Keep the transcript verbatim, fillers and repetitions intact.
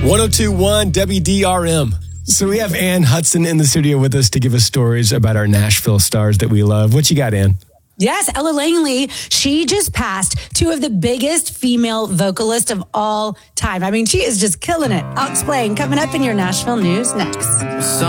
ten twenty-one W D R M. So we have Ann Hudson in the studio with us to give us stories about our Nashville stars that we love. What you got, Ann? Yes, Ella Langley, she just passed two of the biggest female vocalists of all time. I mean, she is just killing it. I'll explain. Coming up in your Nashville news next.